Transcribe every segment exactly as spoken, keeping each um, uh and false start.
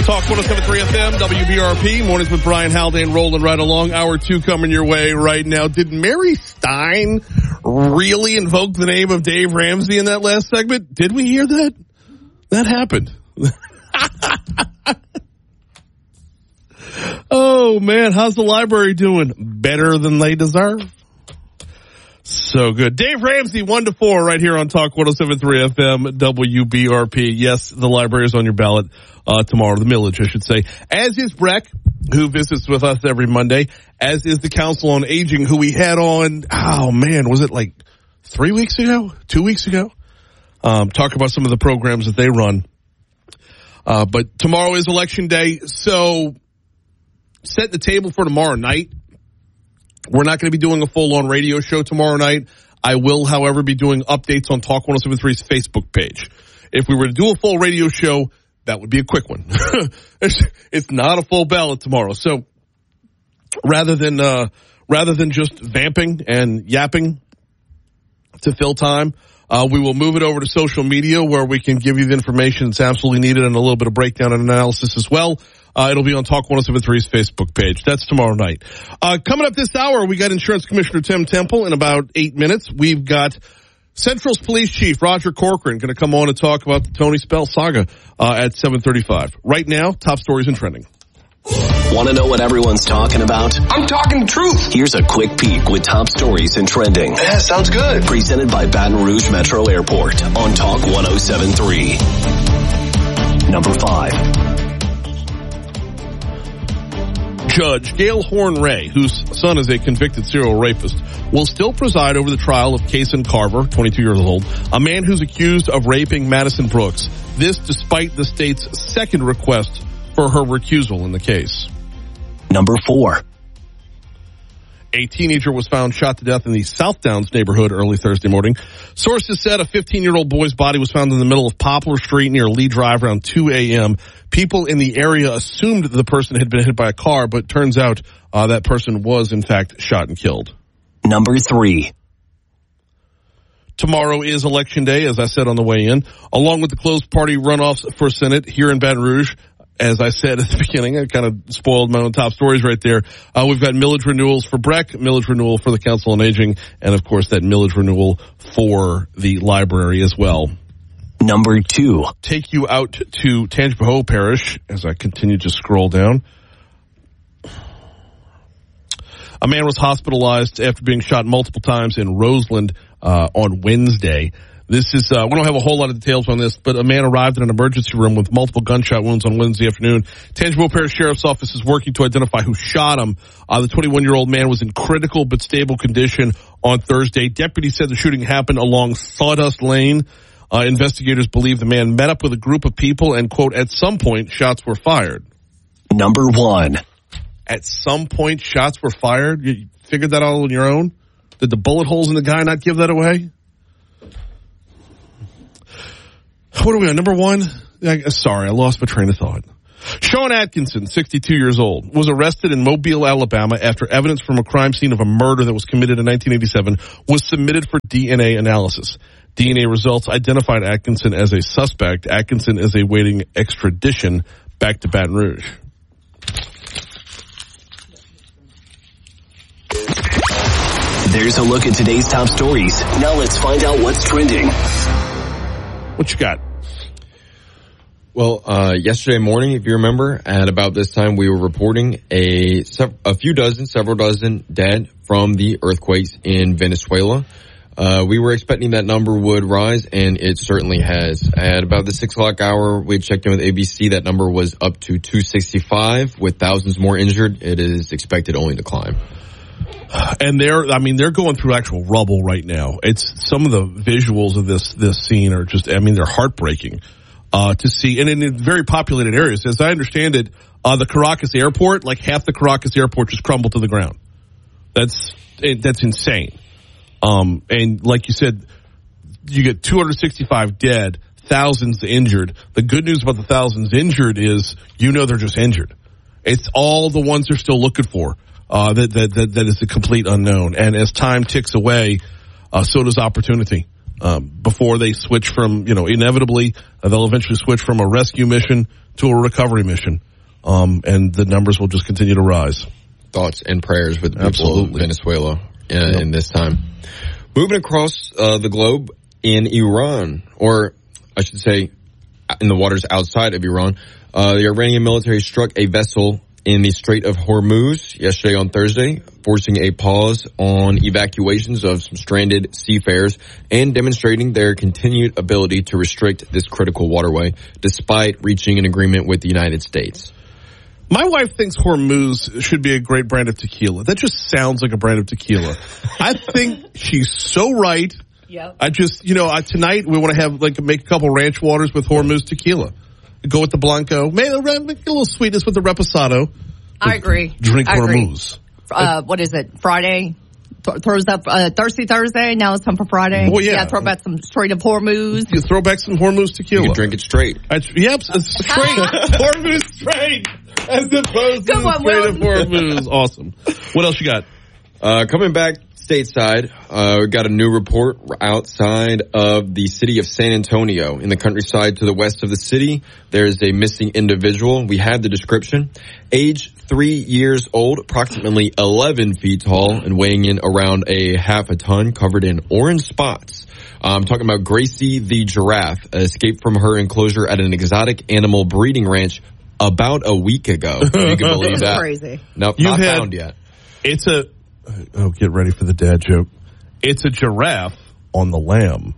Talk one oh seven point three F M, W B R P. Mornings with Brian Haldane rolling right along. Hour two coming your way right now. Did Mary Stein really invoke the name of Dave Ramsey in that last segment? Did we hear that? That happened. Oh, man. How's the library doing? Better than they deserve. So good. Dave Ramsey, one to four right here on Talk one oh seven point three F M, W B R P. Yes, the library is on your ballot uh, tomorrow, the millage, I should say. As is Breck, who visits with us every Monday, as is the Council on Aging, who we had on, oh, man, was it like three weeks ago? Two weeks ago? Um, talk about some of the programs that they run. Uh, but tomorrow is Election Day, so set the table for tomorrow night. We're not going to be doing a full-on radio show tomorrow night. I will, however, be doing updates on Talk one oh seven point three's Facebook page. If we were to do a full radio show, that would be a quick one. it's, it's not a full ballot tomorrow. So rather than uh, rather than just vamping and yapping to fill time, uh, we will move it over to social media where we can give you the information that's absolutely needed and a little bit of breakdown and analysis as well. Uh, it'll be on Talk one oh seven point three's Facebook page. That's tomorrow night. Uh, coming up this hour, we got Insurance Commissioner Tim Temple in about eight minutes. We've got Central's Police Chief Roger Corcoran going to come on and talk about the Tony Spell saga uh, at seven thirty-five. Right now, top stories and trending. Want to know what everyone's talking about? I'm talking truth. Here's a quick peek with top stories and trending. Yeah, sounds good. Presented by Baton Rouge Metro Airport on Talk one oh seven point three. Number five. Judge Gail Horn-Ray, whose son is a convicted serial rapist, will still preside over the trial of Kaysen Carver, twenty-two years old, a man who's accused of raping Madison Brooks. This despite the state's second request for her recusal in the case. Number four. A teenager was found shot to death in the South Downs neighborhood early Thursday morning. Sources said a fifteen-year-old boy's body was found in the middle of Poplar Street near Lee Drive around two a.m. People in the area assumed the person had been hit by a car, but turns out uh, that person was, in fact, shot and killed. Number three. Tomorrow is Election Day, as I said on the way in, along with the closed party runoffs for Senate here in Baton Rouge. As I said at the beginning, I kind of spoiled my own top stories right there. Uh, we've got millage renewals for Breck, millage renewal for the Council on Aging, and, of course, that millage renewal for the library as well. Number two. Take you out to Tangipahoa Parish as I continue to scroll down. A man was hospitalized after being shot multiple times in Roseland uh, on Wednesday. This is, uh, we don't have a whole lot of details on this, but a man arrived in an emergency room with multiple gunshot wounds on Wednesday afternoon. Tangipahoa Parish Sheriff's Office is working to identify who shot him. Uh, the twenty-one-year-old man was in critical but stable condition on Thursday. Deputies said the shooting happened along Sawdust Lane. Uh, investigators believe the man met up with a group of people and, quote, at some point, shots were fired. Number one. At some point, shots were fired? You figured that out on your own? Did the bullet holes in the guy not give that away? What are we on, number one? I, sorry, I lost my train of thought. Sean Atkinson, sixty-two years old, was arrested in Mobile, Alabama after evidence from a crime scene of a murder that was committed in nineteen eighty-seven was submitted for D N A analysis. D N A results identified Atkinson as a suspect. Atkinson is awaiting extradition back to Baton Rouge. There's a look at today's top stories. Now let's find out what's trending. What you got? Well, uh, yesterday morning, if you remember, at about this time, we were reporting a, a few dozen, several dozen dead from the earthquakes in Venezuela. Uh, we were expecting that number would rise, and it certainly has. At about the six o'clock hour, we checked in with A B C. That number was up to two sixty-five, with thousands more injured. It is expected only to climb. And they're, I mean, they're going through actual rubble right now. It's some of the visuals of this, this scene are just, I mean, they're heartbreaking, uh, to see. And in very populated areas, as I understand it, uh, the Caracas airport, like half the Caracas airport just crumbled to the ground. That's, that's insane. Um, and like you said, you get two hundred sixty-five dead, thousands injured. The good news about the thousands injured is, you know, they're just injured. It's all the ones they're still looking for. Uh, that, that, that, that is a complete unknown. And as time ticks away, uh, so does opportunity. um, before they switch from, you know, inevitably uh, they'll eventually switch from a rescue mission to a recovery mission, um, and the numbers will just continue to rise. Thoughts and prayers with the people Absolutely. of Venezuela in, Yep. in this time. Moving across uh, the globe in Iran, or I should say in the waters outside of Iran, uh, the Iranian military struck a vessel in the Strait of Hormuz yesterday on Thursday, forcing a pause on evacuations of some stranded seafarers and demonstrating their continued ability to restrict this critical waterway despite reaching an agreement with the United States. My wife thinks Hormuz should be a great brand of tequila. That just sounds like a brand of tequila. I think she's so right. Yep. I just, you know, I, tonight we want to have, like, make a couple ranch waters with Hormuz tequila. Go with the Blanco. Make a, make a little sweetness with the Reposado. I agree. Drink I agree. Hormuz. Uh, what is it? Friday? Th- throws up uh, Thirsty Thursday. Now it's time for Friday. Well, yeah. yeah. Throw back some straight up Hormuz. You throw back some Hormuz tequila. You can drink it straight. I, yep, it's straight. Hormuz straight. As opposed Good to one, straight up Will. Hormuz. Awesome. What else you got? Uh, coming back stateside, uh, we got a new report outside of the city of San Antonio in the countryside to the west of the city. There's a missing individual. We have the description. Age three years old, approximately eleven feet tall and weighing in around a half a ton, covered in orange spots. I'm talking about Gracie the giraffe, escaped from her enclosure at an exotic animal breeding ranch about a week ago. If you can believe That's that. crazy. Nope, You've not had- found yet. It's a, oh, get ready for the dad joke. It's a giraffe on the lamb.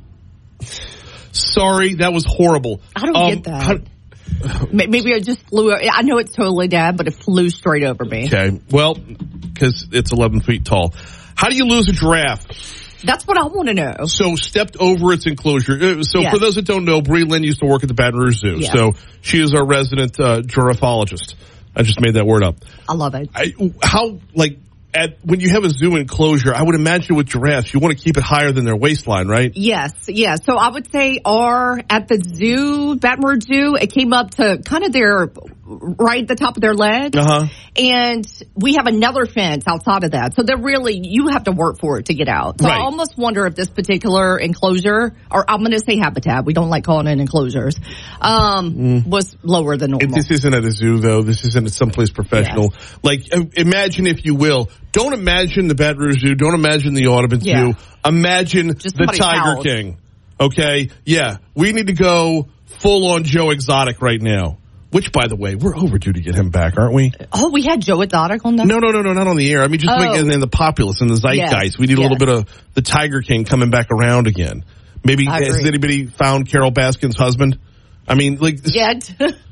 Sorry, that was horrible. I don't Um, get that. how- May- Maybe it just flew. I know it's totally dad, but it flew straight over me. okay, well, because it's eleven feet tall. How do you lose a giraffe? That's what I want to know. So stepped over its enclosure. Uh, So Yeah. for those that don't know, Bree Lynn used to work at the Baton Rouge Zoo. Yeah. So she is our resident uh, giraffologist. I just made that word up. I love it. I, how, like, at when you have a zoo enclosure, I would imagine with giraffes, you want to keep it higher than their waistline, right? Yes, yes. So I would say our at the zoo, Baton Rouge Zoo, it came up to kind of their right at the top of their leg. Uh-huh. And we have another fence outside of that. So they're really, you have to work for it to get out. So Right. I almost wonder if this particular enclosure, or I'm going to say habitat, we don't like calling it enclosures, um, Mm. was lower than normal. It, this isn't at a zoo, though. This isn't at someplace professional. Like, uh, imagine, if you will, don't imagine the Baton Rouge Zoo. Don't imagine the Audubon Yeah. Zoo. Imagine Just the somebody's Tiger house. King. Okay? Yeah. We need to go full on Joe Exotic right now. Which, by the way, we're overdue to get him back, aren't we? Oh, we had Joe Exotic on that? No, no, no, no, not on the air. I mean, just Oh. like in, in the populace, in the zeitgeist. Yes, We need a little yes. bit of the Tiger King coming back around again. Maybe, I has agree. anybody found Carol Baskin's husband? I mean, like... Yet.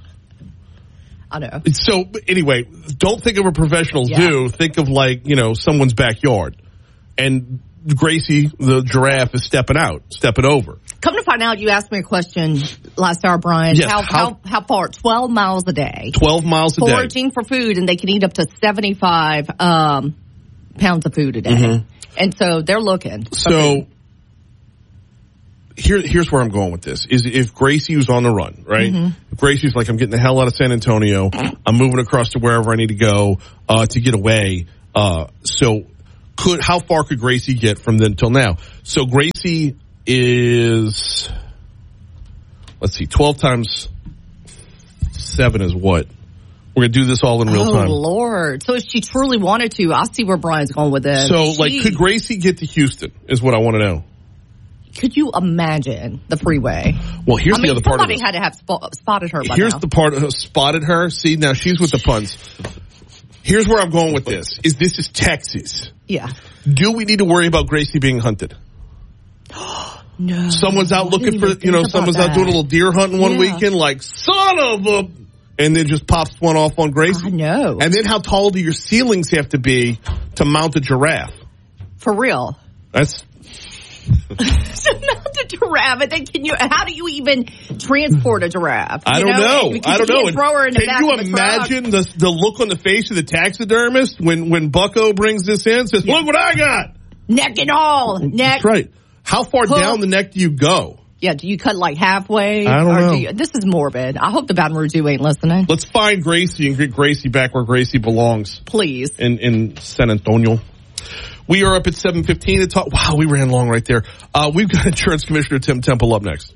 I know. So anyway, don't think of a professional Yeah. zoo. Think of, like, you know, someone's backyard. And Gracie, the giraffe, is stepping out, stepping over. Come to find out, you asked me a question last hour, Brian. Yes, how, how- how how far? Twelve miles a day. twelve miles a day. Foraging for food, and they can eat up to seventy-five um, pounds of food a day. Mm-hmm. And so they're looking. for So food. here, here's where I'm going with this: is if Gracie was on the run, right? Mm-hmm. If Gracie's like, I'm getting the hell out of San Antonio, I'm moving across to wherever I need to go uh, to get away. Uh, so, could how far could Gracie get from then till now? So Gracie is, let's see, twelve times seven is what? We're gonna do this all in real oh time. Lord! So if she truly wanted to, I see where Brian's going with this. So, She- like, could Gracie get to Houston? Is what I want to know. could you imagine the freeway? Well, here's I the mean, other part of somebody this. had to have spot, spotted her by Here's now. the part of spotted her. See, now she's with the puns. Here's where I'm going with this. Is this is Texas. yeah. Do we need to worry about Gracie being hunted? No. Someone's out I looking didn't for, even you know, think about someone's out that. doing a little deer hunting one Yeah. weekend, like, son of a, and then just pops one off on Gracie. I know. And then how tall do your ceilings have to be to mount a giraffe? For real. That's, Not the giraffe. And then can you? How do you even transport a giraffe? I You don't know. You I don't can't know. Throw her in the Can back you of a truck. imagine the the look on the face of the taxidermist when when Bucko brings this in? Says, Yeah. "Look what I got." Neck and all. Neck. That's right. How far Hook. down the neck do you go? Yeah. Do you cut like halfway? I don't or know. Do you, this is morbid. I hope the Baton Rouge Zoo ain't listening. Let's find Gracie and get Gracie back where Gracie belongs Please. in in San Antonio. We are up at seven fifteen to talk. Wow, we ran long right there. Uh, we've got Insurance Commissioner Tim Temple up next.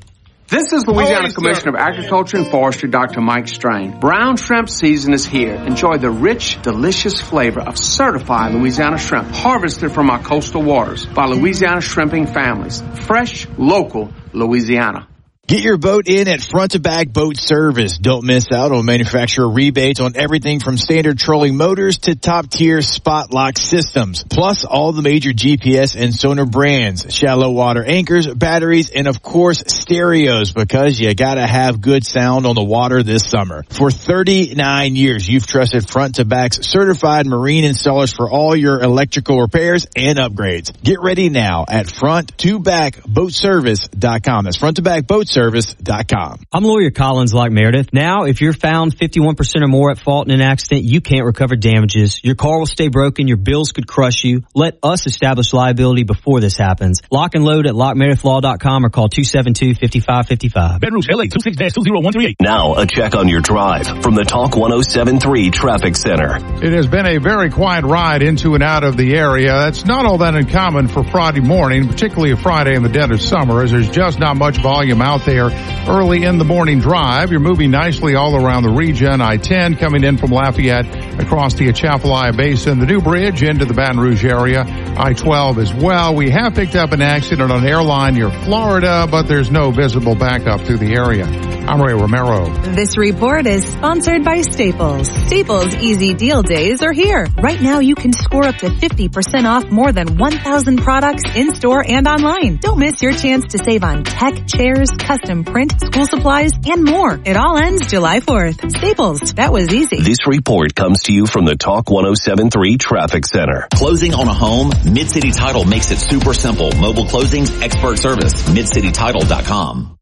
This is Louisiana Oh, Commissioner of Agriculture and Forestry, Doctor Mike Strain. Brown shrimp season is here. Enjoy the rich, delicious flavor of certified Louisiana shrimp harvested from our coastal waters by Louisiana shrimping families. Fresh, local, Louisiana. Get your boat in at Front to Back Boat Service. Don't miss out on manufacturer rebates on everything from standard trolling motors to top-tier spot lock systems. Plus all the major G P S and sonar brands, shallow water anchors, batteries, and of course stereos, because you gotta have good sound on the water this summer. For thirty-nine years, you've trusted Front to Back's certified marine installers for all your electrical repairs and upgrades. Get ready now at front to back boat service dot com. That's front to back boat service dot com. I'm lawyer Collins Lock Meredith. Now, if you're found fifty-one percent or more at fault in an accident, you can't recover damages. Your car will stay broken. Your bills could crush you. Let us establish liability before this happens. Lock and load at lock meredith law dot com or call two seven two, five five five five. Baton Rouge, L A, two six two zero one three eight. Now, a check on your drive from the Talk one oh seven three Traffic Center. It has been a very quiet ride into and out of the area. That's not all that uncommon for Friday morning, particularly a Friday in the dead of summer, as there's just not much volume out there early in the morning drive. You're moving nicely all around the region. I ten coming in from Lafayette across the Atchafalaya Basin, the New Bridge into the Baton Rouge area. I twelve as well. We have picked up an accident on airline near Florida, but there's no visible backup through the area. I'm Ray Romero. This report is sponsored by Staples. Staples Easy Deal Days are here. Right now you can score up to fifty percent off more than one thousand products in-store and online. Don't miss your chance to save on tech, chairs, custom print, school supplies, and more. It all ends July fourth. Staples, that was easy. This report comes to you from the Talk one oh seven three Traffic Center. Closing on a home? Mid-City Title makes it super simple. Mobile closings, expert service. mid city title dot com.